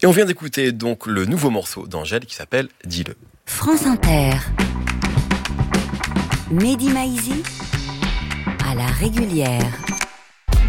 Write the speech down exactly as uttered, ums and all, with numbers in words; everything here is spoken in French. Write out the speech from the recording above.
Et on vient d'écouter donc le nouveau morceau d'Angèle qui s'appelle Dis-le. France Inter. Mehdi Maizi à la régulière.